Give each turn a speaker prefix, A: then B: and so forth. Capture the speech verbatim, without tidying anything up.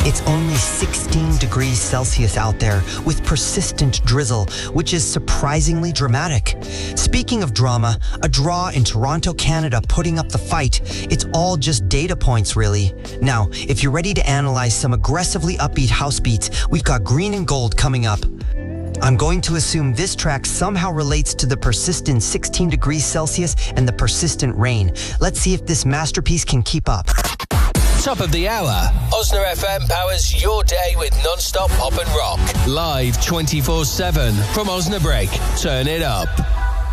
A: It's only sixteen degrees Celsius out there with persistent drizzle, which is surprisingly dramatic. Speaking of drama, a draw in Toronto, Canada putting up the fight. It's all just data points, really. Now, if you're ready to analyze some aggressively upbeat house beats, we've got Green and Gold coming up. I'm going to assume this track somehow relates to the persistent sixteen degrees Celsius and the persistent rain. Let's see if this masterpiece can keep up.
B: Top of the hour. Osna F M powers your day with non-stop pop and rock. Live twenty-four seven from Osnabrück. Turn it up.